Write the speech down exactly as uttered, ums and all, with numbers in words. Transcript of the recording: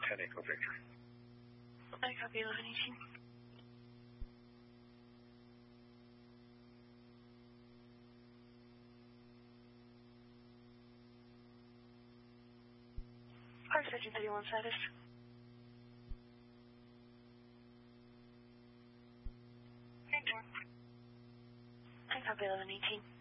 ten Echo Victor. I copy eleven eighteen. Park Section thirty-one status. I copy eleven eighteen.